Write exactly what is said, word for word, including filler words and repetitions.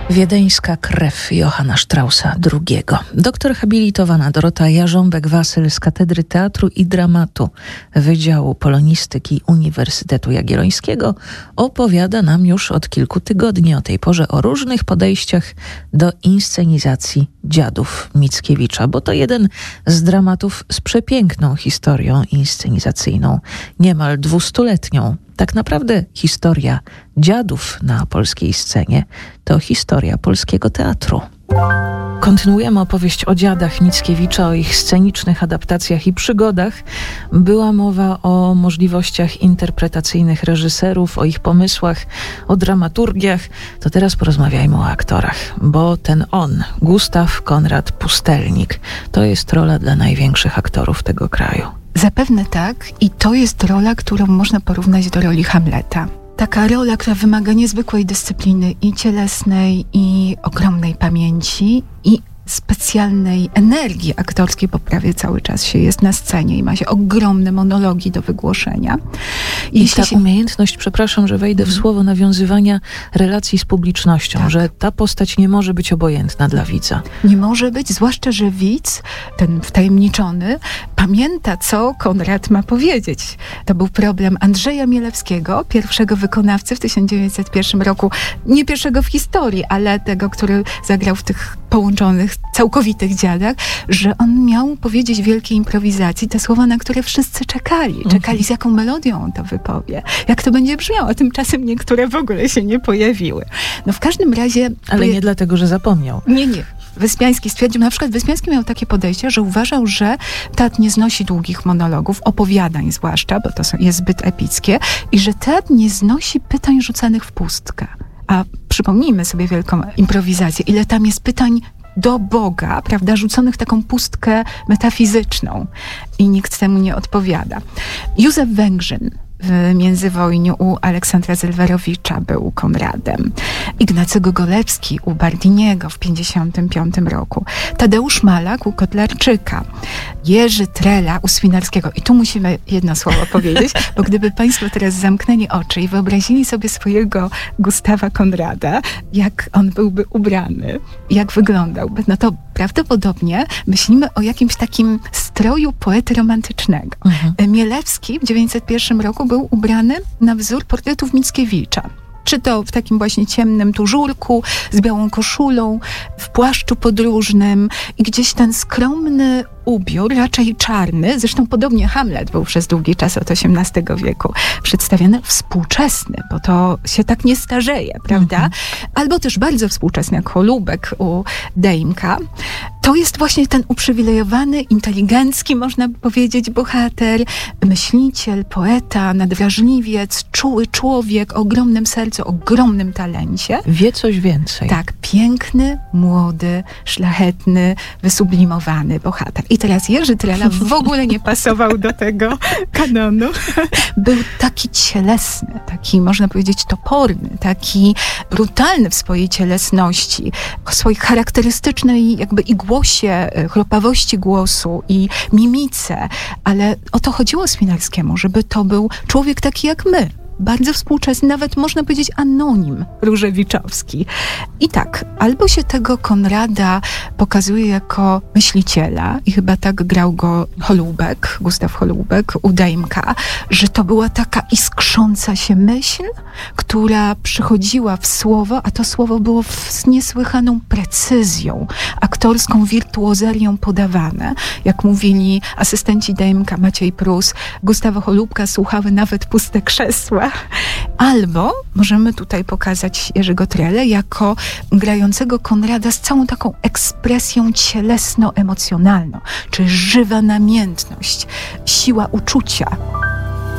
Wiedeńska krew Johanna Straussa drugiego. Doktor habilitowana Dorota Jarząbek-Wasyl z Katedry Teatru i Dramatu Wydziału Polonistyki Uniwersytetu Jagiellońskiego opowiada nam już od kilku tygodni o tej porze o różnych podejściach do inscenizacji Dziadów Mickiewicza, bo to jeden z dramatów z przepiękną historią inscenizacyjną, niemal dwustuletnią. Tak naprawdę historia dziadów na polskiej scenie to historia polskiego teatru. Kontynuujemy opowieść o dziadach Mickiewicza, o ich scenicznych adaptacjach i przygodach. Była mowa o możliwościach interpretacyjnych reżyserów, o ich pomysłach, o dramaturgiach. To teraz porozmawiajmy o aktorach, bo ten on, Gustaw Konrad Pustelnik, to jest rola dla największych aktorów tego kraju. Zapewne tak, i to jest rola, którą można porównać do roli Hamleta. Taka rola, która wymaga niezwykłej dyscypliny i cielesnej, i ogromnej pamięci, i specjalnej energii aktorskiej, bo prawie cały czas się jest na scenie i ma się ogromne monologi do wygłoszenia. I Jeśli ta się... umiejętność, przepraszam, że wejdę w słowo, nawiązywania relacji z publicznością, tak. Że ta postać nie może być obojętna dla widza. Nie może być, zwłaszcza, że widz, ten wtajemniczony, pamięta, co Konrad ma powiedzieć. To był problem Andrzeja Mielewskiego, pierwszego wykonawcy w tysiąc dziewięćset pierwszym roku, nie pierwszego w historii, ale tego, który zagrał w tych połączonych, całkowitych dziadach, że on miał powiedzieć w wielkiej improwizacji te słowa, na które wszyscy czekali. Czekali, z jaką melodią on to wypowie. Jak to będzie brzmiało. A tymczasem niektóre w ogóle się nie pojawiły. No w każdym razie... Ale poje... nie dlatego, że zapomniał. Nie, nie. Wyspiański stwierdził, na przykład Wyspiański miał takie podejście, że uważał, że teatr nie znosi długich monologów, opowiadań zwłaszcza, bo to jest zbyt epickie, i że teatr nie znosi pytań rzucanych w pustkę. A przypomnijmy sobie wielką improwizację, ile tam jest pytań do Boga, prawda, rzuconych taką pustkę metafizyczną i nikt temu nie odpowiada. Józef Węgrzyn w międzywojniu u Aleksandra Zelwerowicza był Konradem. Ignacy Gogolewski u Bardiniego w pięćdziesiątym piątym roku. Tadeusz Malak u Kotlarczyka. Jerzy Trela u Swinarskiego. I tu musimy jedno słowo powiedzieć, bo gdyby państwo teraz zamknęli oczy i wyobrazili sobie swojego Gustawa Konrada, jak on byłby ubrany, jak wyglądałby, no to prawdopodobnie myślimy o jakimś takim stroju poety romantycznego. Mhm. Mielewski w dziewięćset pierwszym roku był ubrany na wzór portretów Mickiewicza. Czy to w takim właśnie ciemnym tużurku, z białą koszulą, w płaszczu podróżnym i gdzieś ten skromny ubiór, raczej czarny, zresztą podobnie Hamlet był przez długi czas od osiemnastego wieku przedstawiany, współczesny, bo to się tak nie starzeje, prawda? Mhm. Albo też bardzo współczesny, jak Holubek u Dejmka. To jest właśnie ten uprzywilejowany, inteligencki, można by powiedzieć, bohater, myśliciel, poeta, nadwrażliwiec, czuły człowiek o ogromnym sercu, ogromnym talencie. Wie coś więcej. Tak, piękny, młody, szlachetny, wysublimowany bohater. I teraz Jerzy Trela w ogóle nie pasował do tego kanonu. Był taki cielesny, taki, można powiedzieć, toporny, taki brutalny w swojej cielesności, w swojej charakterystycznej jakby i głosie, chropawości głosu i mimice. Ale o to chodziło Swinarskiemu, żeby to był człowiek taki jak my. Bardzo współczesny, nawet można powiedzieć anonim różewiczowski. I tak, albo się tego Konrada pokazuje jako myśliciela i chyba tak grał go Holubek, Gustaw Holubek u Dejmka, że to była taka iskrząca się myśl, która przychodziła w słowo, a to słowo było z niesłychaną precyzją, aktorską wirtuozerią podawane. Jak mówili asystenci Dejmka, Maciej Prus, Gustawa Holubka słuchały nawet puste krzesła. Albo możemy tutaj pokazać Jerzego Trelę jako grającego Konrada z całą taką ekspresją cielesno-emocjonalną, czy żywa namiętność, siła uczucia.